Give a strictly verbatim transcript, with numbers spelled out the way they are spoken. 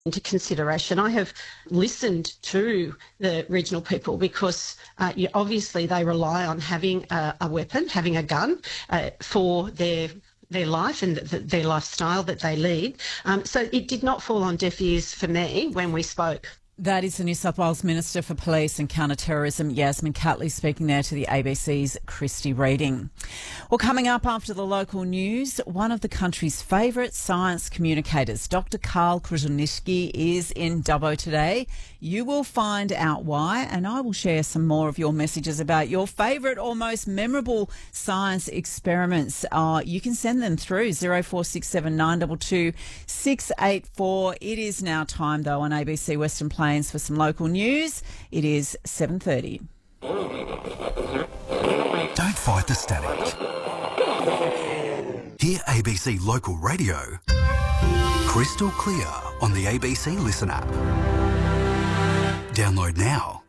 into consideration. I have listened to the regional people because uh, you, obviously they rely on having a, a weapon, having a gun uh, for their their life and the, their lifestyle that they lead. Um, so it did not fall on deaf ears for me when we spoke. That is the New South Wales Minister for Police and Counter-Terrorism, Yasmin Catley, speaking there to the A B C's Christy Reading. Well, coming up after the local news, one of the country's favourite science communicators, Doctor Karl Kruszelnicki, is in Dubbo today. You will find out why, and I will share some more of your messages about your favourite or most memorable science experiments. Uh, you can send them through zero four six seven nine two two six eight four. It is now time, though, on A B C Western Plains for some local news. It is seven thirty. Don't fight the static. Hear A B C Local Radio crystal clear on the A B C Listen app. Download now.